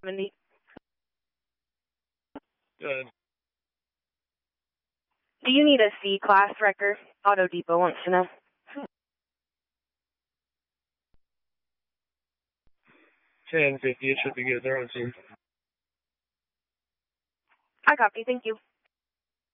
70. Good. Do you need a C-class wrecker? Auto Depot wants to know. 1050, it should be good. They're on scene. I copy, thank you.